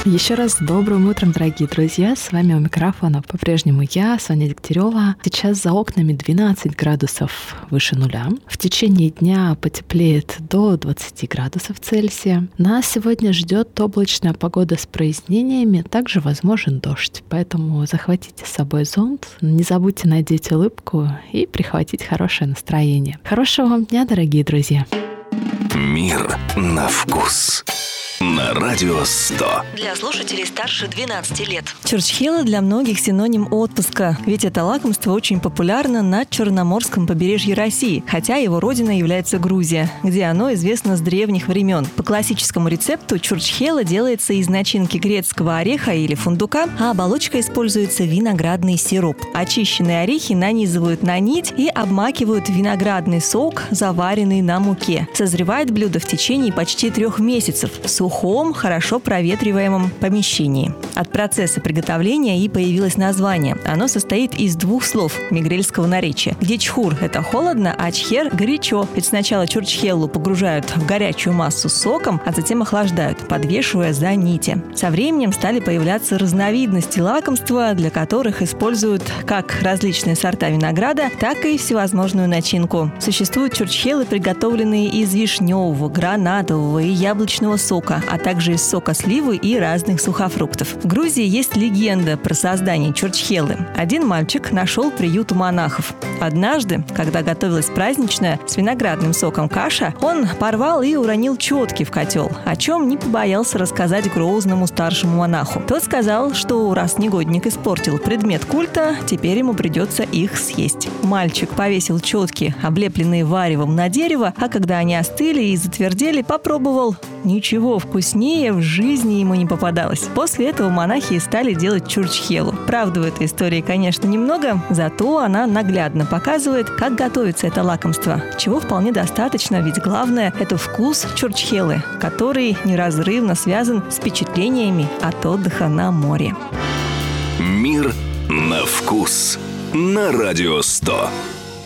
Еще раз добрым утром, дорогие друзья. С вами у микрофона по-прежнему я, Соня Дегтярева. Сейчас за окнами 12 градусов выше нуля. В течение дня потеплеет до 20 градусов Цельсия. Нас сегодня ждет облачная погода с прояснениями, также возможен дождь. Поэтому захватите с собой зонт, не забудьте надеть улыбку и прихватить хорошее настроение. Хорошего вам дня, дорогие друзья. Мир на вкус. На Радио 100. Для слушателей старше 12 лет. Чурчхела для многих синоним отпуска, ведь это лакомство очень популярно на Черноморском побережье России, хотя его родиной является Грузия, где оно известно с древних времен. По классическому рецепту чурчхела делается из начинки грецкого ореха или фундука, а оболочка используется виноградный сироп. Очищенные орехи нанизывают на нить и обмакивают в виноградный сок, заваренный на муке. Созревает блюдо в течение почти 3 месяцев в сухом, хорошо проветриваемом помещении. От процесса приготовления и появилось название. Оно состоит из 2 слов мигрельского наречия, где чхур – это холодно, а чхер – горячо. Ведь сначала чурчхеллу погружают в горячую массу с соком, а затем охлаждают, подвешивая за нити. Со временем стали появляться разновидности лакомства, для которых используют как различные сорта винограда, так и всевозможную начинку. Существуют чурчхеллы, приготовленные из вишневого, гранатового и яблочного сока, а также из сока сливы и разных сухофруктов. В Грузии есть легенда про создание чурчхеллы. Один мальчик нашел приют у монахов. Однажды, когда готовилась праздничная с виноградным соком каша, он порвал и уронил четки в котел, о чем не побоялся рассказать грозному старшему монаху. Тот сказал, что раз негодник испортил предмет культа, теперь ему придется их съесть. Мальчик повесил четки, облепленные варевом, на дерево, а когда они остыли и затвердели, попробовал. Ничего вкуснее в жизни ему не попадалось. После этого монахи стали делать чурчхеллу. Правда, в этой истории, конечно, немного, зато она наглядно показывает, как готовится это лакомство, чего вполне достаточно, ведь главное – это вкус чурчхеллы, который неразрывно связан с впечатлениями от отдыха на море. Мир на вкус. На Радио 100.